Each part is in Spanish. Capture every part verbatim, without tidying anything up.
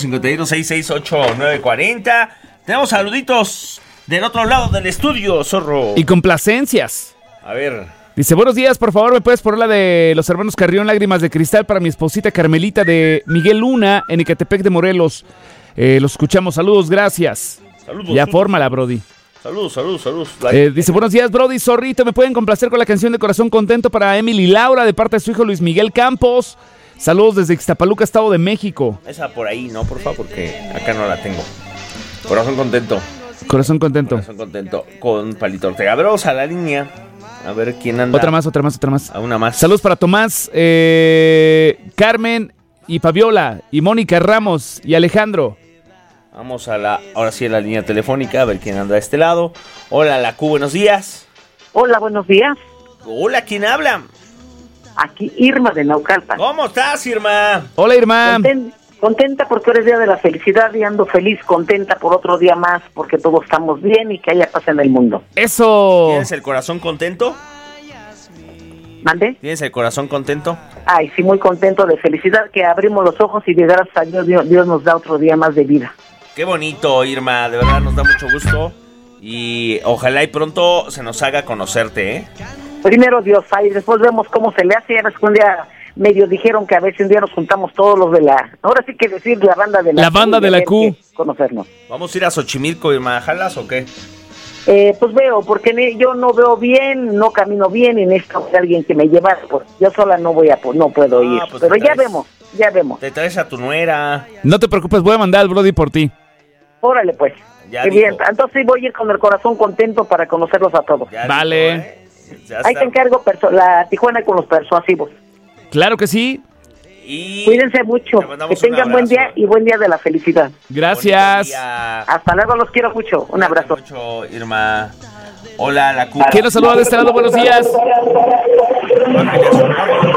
cincuenta y uno, sesenta y seis, ochenta y nueve cuarenta. Tenemos saluditos del otro lado del estudio, zorro. Y complacencias. A ver. Dice, buenos días, por favor, ¿me puedes poner la de los hermanos Carrión, Lágrimas de Cristal, para mi esposita Carmelita de Miguel Luna, en Ecatepec de Morelos? Eh, los escuchamos, saludos, gracias. Saludos. Ya saludos. fórmala, Brody. Saludos, saludos, saludos. Eh, dice, buenos días, Brody, zorrito, ¿me pueden complacer con la canción de Corazón Contento para Emily Laura, de parte de su hijo Luis Miguel Campos? Saludos desde Ixtapaluca, Estado de México. Esa por ahí, no, por favor, porque acá no la tengo. Corazón Contento. Corazón Contento. Corazón Contento con Palito Ortega. A ver, vamos a la línea. A ver quién anda. Otra más, otra más, otra más. A una más. Saludos para Tomás, eh, Carmen y Fabiola, y Mónica Ramos y Alejandro. Vamos a la, ahora sí a la línea telefónica, a ver quién anda de este lado. Hola, la Q, buenos días. Hola, buenos días. Hola, ¿quién habla? Aquí Irma de Naucalpan. ¿Cómo estás, Irma? Hola, Irma. Conten- contenta porque ahora es día de la felicidad y ando feliz, contenta por otro día más porque todos estamos bien y que haya paz en el mundo. Eso. ¿Tienes el corazón contento? ¿Mande? ¿Tienes el corazón contento? Ay, sí, muy contento de felicidad que abrimos los ojos y de gracias a Dios, Dios, Dios nos da otro día más de vida. Qué bonito, Irma, de verdad nos da mucho gusto. Y ojalá y pronto se nos haga conocerte, ¿eh? Primero Dios, ahí después vemos cómo se le hace. Ya ves que un día medio dijeron que a veces un día nos juntamos todos los de la... Ahora sí que decir la banda de la, La banda de la Q. Conocernos. Vamos a ir a Xochimilco, Irma, ¿jalas o qué? Eh, pues veo, porque ne- yo no veo bien, no camino bien y necesito de alguien que me lleve. Pues yo sola no voy a, pues no puedo Ah, ir. pues Pero te ya traes- vemos, ya vemos. Te traes a tu nuera. No te preocupes, voy a mandar al Brody por ti. Órale pues. Ya Qué dijo. bien. Entonces sí voy a ir con el corazón contento para conocerlos a todos. Ya Vale. dijo, ¿eh? Ya Ahí está. te encargo perso- la Tijuana con los persuasivos. Claro que sí. Y Cuídense mucho, te mandamos que un tengan buen abrazo. día y buen día de la felicidad. Gracias. Bonito día. Hasta luego, los quiero mucho. Un abrazo. Cuídate mucho, Irma. Hola, la Q. ¿Quién nos saluda de este lado? Buenos días. Bájale a su radio.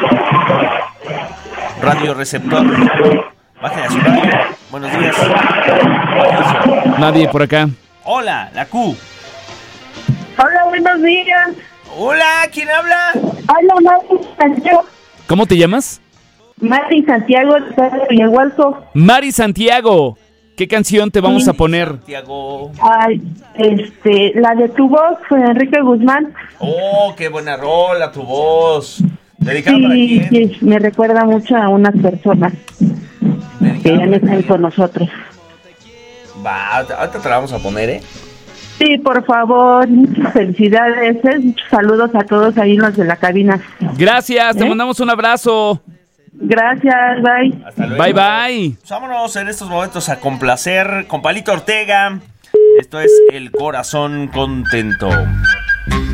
Radio receptor. Bájale a su radio. Buenos días. Nadie por acá. Hola, la Q. Hola, buenos días. Hola, ¿quién habla? Hola, Mari Santiago. ¿Cómo te llamas? Mari Santiago de Villahualco. Mari Santiago. ¿Qué canción te vamos a poner? Santiago. Ay, este, la de tu voz, Enrique Guzmán. Oh, qué buena rola tu voz. ¿Dedicada para Sí, quién? sí, me recuerda mucho a unas personas que ¿Dedicada ya no para están quién? con nosotros. Va, ahorita te la vamos a poner, ¿eh? Sí, por favor, muchas felicidades, ¿eh? Muchos saludos a todos ahí los de la cabina. Gracias, te ¿Eh? mandamos un abrazo. Gracias, bye. Hasta luego. Bye, bye. Pues vámonos en estos momentos a complacer con Palito Ortega. Esto es El Corazón Contento.